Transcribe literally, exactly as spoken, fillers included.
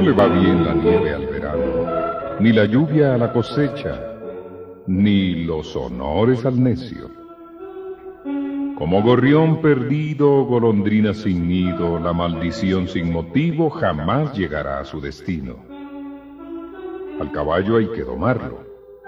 le va bien la nieve al verano, ni la lluvia a la cosecha, ni los honores al necio. Como gorrión perdido, golondrina sin nido, la maldición sin motivo jamás llegará a su destino. Al caballo hay que domarlo,